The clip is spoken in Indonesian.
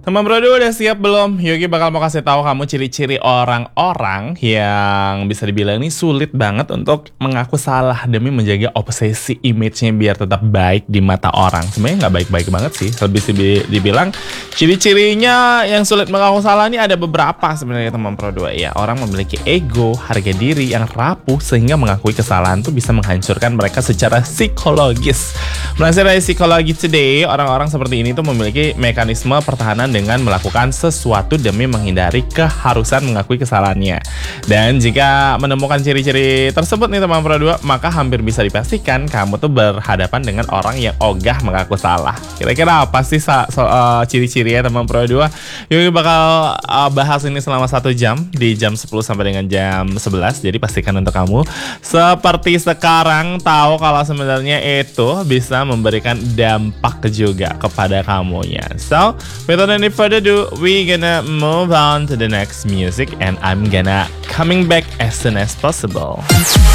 Teman Brodo udah siap belum? Yogi bakal mau kasih tahu kamu ciri-ciri orang-orang yang bisa dibilang ini sulit banget untuk mengaku salah demi menjaga obsesi image-nya biar tetap baik di mata orang. Sebenarnya nggak baik-baik banget sih. Lebih dibilang ciri-cirinya yang sulit mengaku salah ini ada beberapa sebenarnya teman Brodo. Ya, orang memiliki ego, harga diri yang rapuh sehingga mengakui kesalahan tuh bisa menghancurkan mereka secara psikologis. Melansir dari Psikologi Today, orang-orang seperti ini tuh memiliki mekanisme pertahanan dengan melakukan sesuatu demi menghindari keharusan mengakui kesalahannya. Dan jika menemukan ciri-ciri tersebut nih teman Pro 2, maka hampir bisa dipastikan kamu tuh berhadapan dengan orang yang ogah mengaku salah. Kira-kira apa sih ciri-cirinya teman Pro 2? Yuk bakal bahas ini selama 1 jam di jam 10 sampai dengan jam 11. Jadi pastikan untuk kamu seperti sekarang tahu kalau sebenarnya itu bisa memberikan dampak juga kepada kamunya. So, without any further ado, we gonna move on to the next music and I'm gonna coming back as soon as possible.